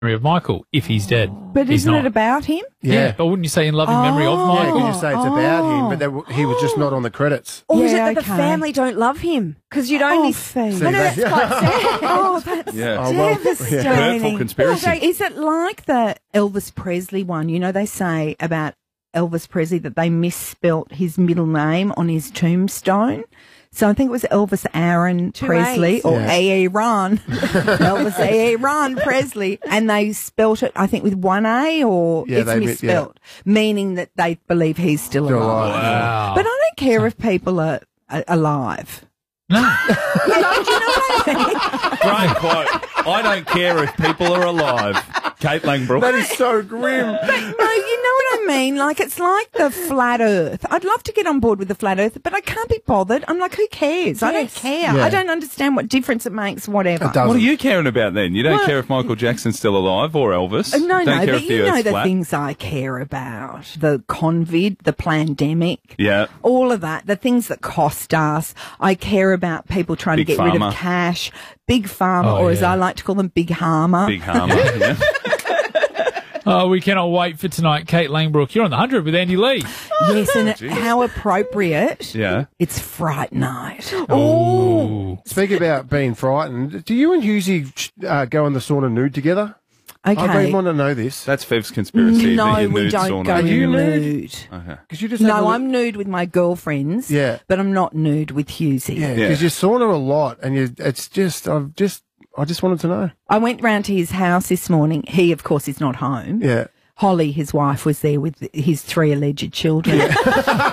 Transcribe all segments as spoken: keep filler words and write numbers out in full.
memory of Michael if he's dead. But he's isn't not. it about him? Yeah. Yeah. But wouldn't you say in loving Oh. memory of Yeah, Michael? because you say it's about him, Oh. but there, he was just not on the credits. Or is it Yeah, that the okay. family don't love him? Because you'd only... Oh, Fee. See, I know that- that's quite sad. Oh, that's Yeah. Oh, well, devastating. Hurtful conspiracy. So is it like the Elvis Presley one? You know, they say about Elvis Presley that they misspelt his middle name on his tombstone. So I think it was Elvis Aaron Two Presley A's. or Yeah. Aaron. Elvis Aaron Presley. And they spelt it, I think, with one A or Yeah, it's they mi- misspelt, meaning that they believe he's still Still alive. alive. Wow. But I don't care if people are, are alive. No. Great quote. I don't care if people are alive. Kate Langbrook. That is so grim. No, you know what I mean? Like, it's like the flat earth. I'd love to get on board with the flat earth, but I can't be bothered. I'm like, who cares? I don't Yes. care. Yeah. I don't understand what difference it makes, whatever. It doesn't. What are you caring about then? You don't Well- care if Michael Jackson's still alive or Elvis? Uh, No, don't no, care but if the you know Earth's the flat? things I care about. The COVID, the pandemic. Yeah. All of that, the things that cost us. I care about people trying Big to get rid pharma. of cash. Big pharma, Oh, or as yeah. I like to call them, big harmer. Big harmer. Yeah. Oh, we cannot wait for tonight. Kate Langbrook, you're on the hundred with Andy Lee. Yes, and it, how appropriate. Yeah. It's Fright Night. Ooh. Speak about being frightened. Do you and Husey uh, go in the sauna nude together? I Okay. really want to know this. That's Fev's conspiracy. No, that you're we nude don't sauna. go Are in you nude? nude. Okay. Because you just had No, the- I'm nude with my girlfriends. Yeah. But I'm not nude with Husey. Yeah, Yeah. because you sauna a lot, and you, it's just, I've just, I just wanted to know. I went round to his house this morning. He, of course, is not home. Yeah. Holly, his wife, was there with his three alleged children. and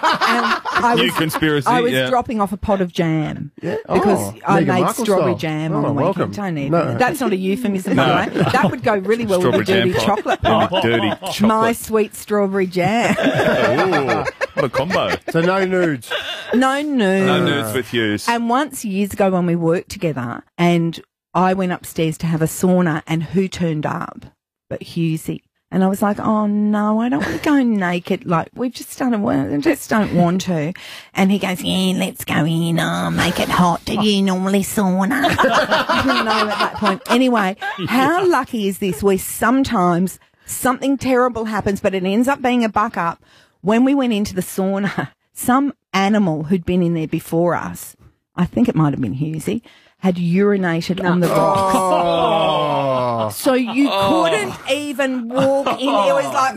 I New was, conspiracy, I was yeah. dropping off a pot of jam. Yeah. Because Oh, I Meghan made Markle strawberry style. jam Oh, on the welcome. weekend. Don't even. No. That's not a euphemism, by No. the way. That would go really well with Strawberry a dirty jam pot. chocolate pot. Dirty chocolate. My sweet strawberry jam. Ooh, what a combo. So no nudes. No nude. No nudes with Hughes. And once years ago when we worked together and I went upstairs to have a sauna and who turned up but Husey. And I was like, oh no, I don't want to go naked. Like, we've just done it. I just don't want to. And he goes, yeah, let's go in. Oh, make it hot. Do you normally sauna? I didn't know at that point. Anyway, how lucky is this where sometimes something terrible happens, but it ends up being a buck up. When we went into the sauna, some animal who'd been in there before us, I think it might have been Husey, had urinated on the rocks. Oh. So you couldn't even walk in there. It was like,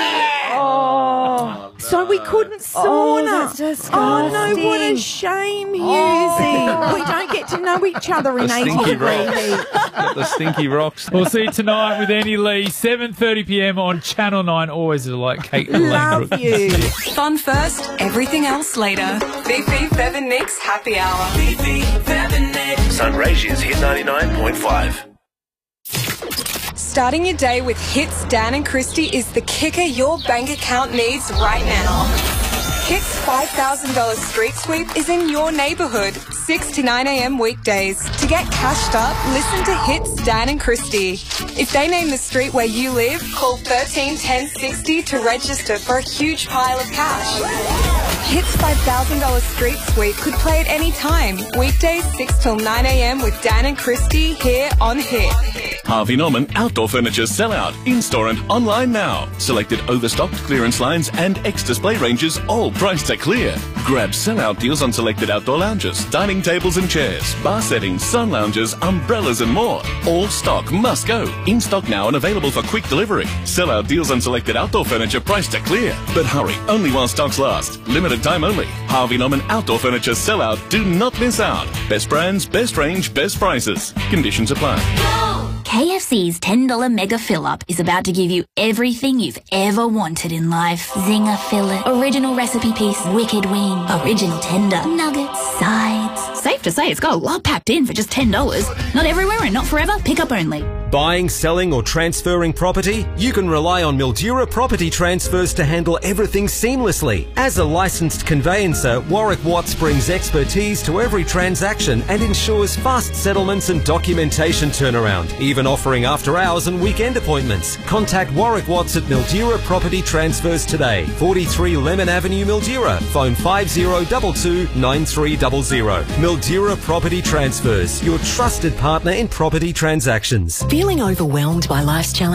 oh. So we couldn't sauna. Oh, that's disgusting. Oh, no, what a shame, Husey. We don't get to know each other in The eighty stinky degree rocks. heat. Got the stinky rocks. We'll see you tonight with Andy Lee, seven thirty p.m. on Channel nine. Always like Kate Love Langbrook. you. Fun first, everything else later. Fifi, Fev and Nick's Happy Hour. Fifi, Fev and Nick. Sunraysia's Hit ninety-nine point five. Starting your day with Hits Dan and Christy is the kicker your bank account needs right now. Hits five thousand dollars Street Sweep is in your neighbourhood, six to nine a.m. weekdays. To get cashed up, listen to Hits Dan and Christy. If they name the street where you live, call thirteen ten sixty to register for a huge pile of cash. Hits five thousand dollars Street Sweep could play at any time, weekdays six till nine a.m. with Dan and Christy here on Hit. Harvey Norman Outdoor Furniture Sellout. In-store and online now. Selected overstocked clearance lines and X-display ranges, all priced at clear. Grab sellout deals on selected outdoor lounges, dining tables and chairs, bar settings, sun lounges, umbrellas and more. All stock must go. In stock now and available for quick delivery. Sellout deals on selected outdoor furniture priced at clear. But hurry, only while stocks last. Limited time only. Harvey Norman Outdoor Furniture Sellout. Do not miss out. Best brands, best range, best prices. Conditions apply. K F C's ten dollar Mega Fill-Up is about to give you everything you've ever wanted in life. Zinger fillet, original recipe piece, wicked wing, original tender, nuggets, sides. Safe to say it's got a lot packed in for just ten dollars. Not everywhere and not forever, pick up only. Buying, selling or transferring property? You can rely on Mildura Property Transfers to handle everything seamlessly. As a licensed conveyancer, Warwick Watts brings expertise to every transaction and ensures fast settlements and documentation turnaround, even offering after hours and weekend appointments. Contact Warwick Watts at Mildura Property Transfers today. forty-three Lemon Avenue, Mildura. Phone five zero two two nine three zero zero. Mildura Property Transfers, your trusted partner in property transactions. Feel Feeling overwhelmed by life's challenges?